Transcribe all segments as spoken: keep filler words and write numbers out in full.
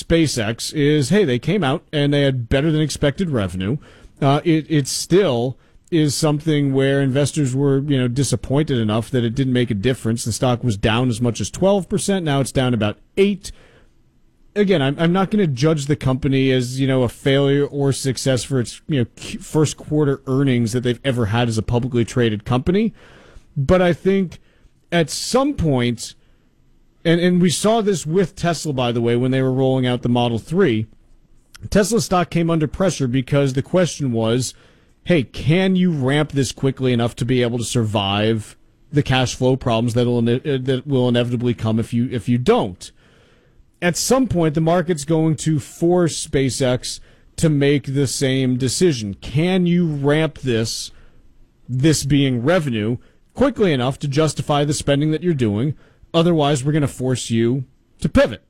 SpaceX is, hey, they came out and they had better than expected revenue. Uh, it, it still is something where investors were, you know, disappointed enough that it didn't make a difference. The stock was down as much as twelve percent. Now it's down about eight. Again, I'm, I'm not going to judge the company as, you know, a failure or success for its, you know, first quarter earnings that they've ever had as a publicly traded company. But I think at some point, and, and we saw this with Tesla, by the way, when they were rolling out the Model three, Tesla stock came under pressure because the question was, hey, can you ramp this quickly enough to be able to survive the cash flow problems that will that will inevitably come if you if you don't? At some point, the market's going to force SpaceX to make the same decision. Can you ramp this, this being revenue, quickly enough to justify the spending that you're doing? Otherwise, we're going to force you to pivot.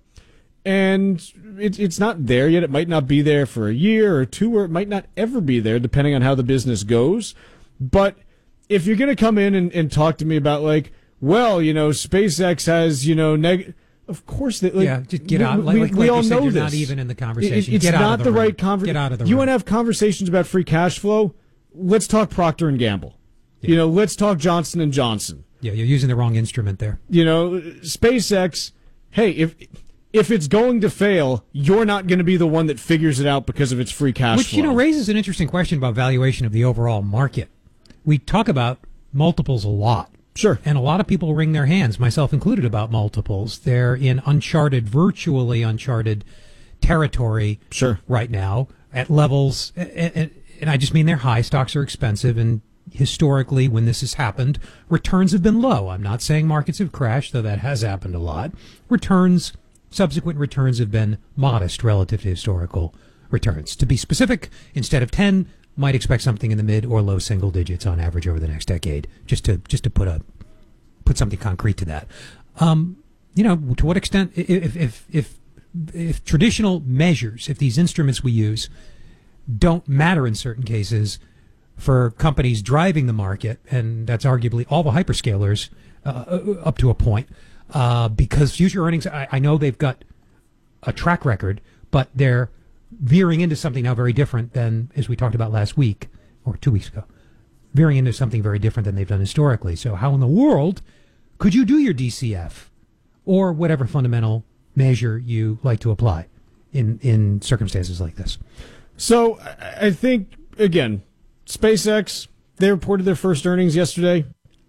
And it, it's not there yet. It might not be there for a year or two, or it might not ever be there, depending on how the business goes. But if you're going to come in and, and talk to me about, like, well, you know, SpaceX has, you know, negative... Of course, they, like, yeah, just get we, out. Like, we, like, we like all you said, know you're this. Not even in the conversation. It, it's get out not of the, the room. right conversation. Get out of the You room. want to have conversations about free cash flow? Let's talk Procter and Gamble. Yeah. You know, let's talk Johnson and Johnson. Yeah, you're using the wrong instrument there. You know, SpaceX. Hey, if if it's going to fail, you're not going to be the one that figures it out because of its free cash Which, flow. Which, you know, raises an interesting question about valuation of the overall market. We talk about multiples a lot. Sure. And a lot of people wring their hands, myself included, about multiples. They're in uncharted, virtually uncharted territory sure. right now at levels, and, and I just mean they're high. Stocks are expensive, and historically, when this has happened, returns have been low. I'm not saying markets have crashed, though that has happened a lot. Returns, subsequent returns have been modest relative to historical returns. To be specific, instead of ten, might expect something in the mid or low single digits on average over the next decade. Just to just to put a put something concrete to that. Um, you know, to what extent, if if if if traditional measures, if these instruments we use don't matter in certain cases for companies driving the market, and that's arguably all the hyperscalers uh, up to a point, uh, because future earnings, I, I know they've got a track record, but they're veering into something now very different than, as we talked about last week, or two weeks ago, veering into something very different than they've done historically. So how in the world could you do your D C F or whatever fundamental measure you like to apply in, in circumstances like this? So I think, again, SpaceX, they reported their first earnings yesterday.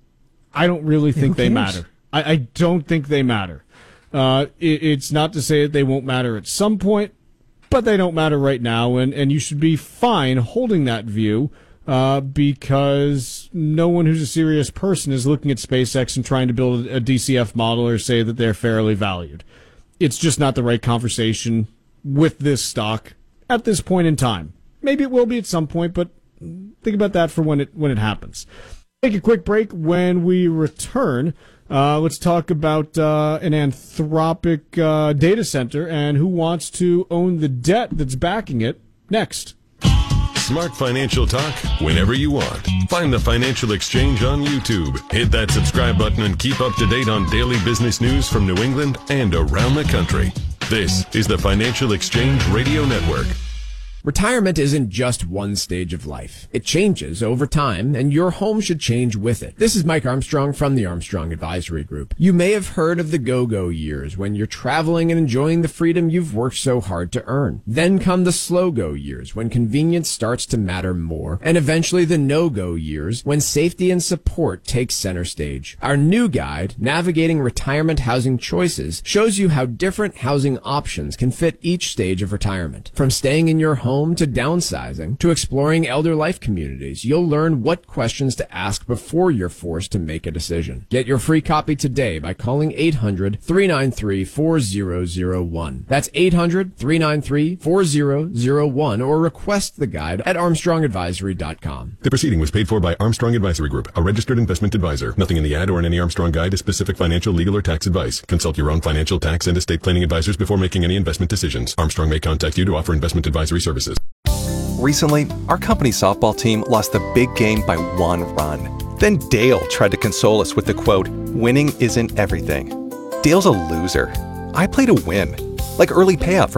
I don't really think yeah, they matter. I, I don't think they matter. Uh, it, it's not to say that they won't matter at some point, but they don't matter right now, and, and you should be fine holding that view uh, because no one who's a serious person is looking at SpaceX and trying to build a D C F model or say that they're fairly valued. It's just not the right conversation with this stock at this point in time. Maybe it will be at some point, but think about that for when it when it happens. Take a quick break. When we return, uh, let's talk about uh, an Anthropic uh, data center and who wants to own the debt that's backing it next. Smart financial talk whenever you want. Find the Financial Exchange on YouTube. Hit that subscribe button and keep up to date on daily business news from New England and around the country. This is the Financial Exchange Radio Network. Retirement isn't just one stage of life. It changes over time, and your home should change with it. This is Mike Armstrong from the Armstrong Advisory Group. You may have heard of the go-go years, when you're traveling and enjoying the freedom you've worked so hard to earn. Then come the slow-go years, when convenience starts to matter more, and eventually the no-go years, when safety and support take center stage. Our new guide, Navigating Retirement Housing Choices, shows you how different housing options can fit each stage of retirement. From staying in your home home to downsizing to exploring elder life communities, you'll learn what questions to ask before you're forced to make a decision. Get your free copy today by calling eight hundred, three nine three, four zero zero one. That's eight hundred, three nine three, four zero zero one, or request the guide at armstrong advisory dot com. The proceeding was paid for by Armstrong Advisory Group, a registered investment advisor. Nothing in the ad or in any Armstrong guide is specific financial, legal, or tax advice. Consult your own financial, tax, and estate planning advisors before making any investment decisions. Armstrong may contact you to offer investment advisory services. Recently, our company softball team lost the big game by one run. Then Dale tried to console us with the quote, "Winning isn't everything." Dale's a loser. I play to win, like early payout for